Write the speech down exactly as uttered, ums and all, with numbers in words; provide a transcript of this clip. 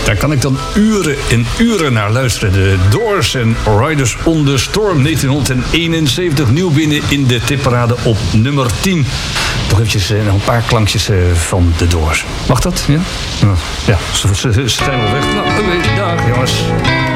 Daar kan ik dan uren en uren naar luisteren. De Doors en Riders on the Storm, negentienhonderdeenenzeventig. Nieuw binnen in de tipparade op nummer tien. Nog eventjes nog een paar klankjes van de Doors. Mag dat? Ja? Ja, ze, ze, ze zijn al weg. Nou, oké, dag jongens.